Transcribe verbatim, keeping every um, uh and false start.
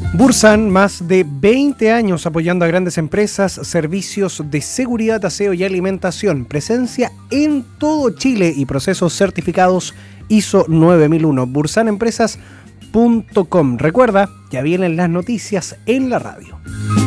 Bursan, más de veinte años apoyando a grandes empresas, servicios de seguridad, aseo y alimentación. Presencia en todo Chile y procesos certificados I S O nueve mil uno. bursan empresas punto com. Recuerda, ya vienen las noticias en la radio.